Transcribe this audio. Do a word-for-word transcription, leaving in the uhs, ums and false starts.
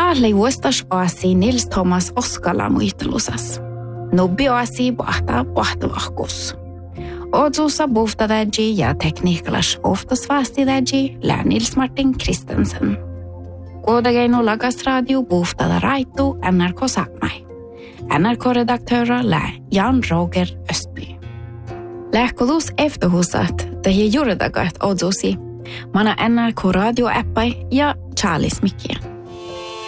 lei vuostas oasi Nils Thomas Oskala muitelusas. Nubbi oasi pohtaa pohtavahkus. Odsuussa buftadaji ja tekniikkalas oftasvastidaji lää Nils Martin Kristensen. Kuodageinu lagas radio buftada raitu N R K Sakmai. N R K-redaktöra lää Jan Roger Östby. Lähkolus efterhusat tähi juuridagat odsuusi. Mana N R K radio-appai ja Charles Mikkiä.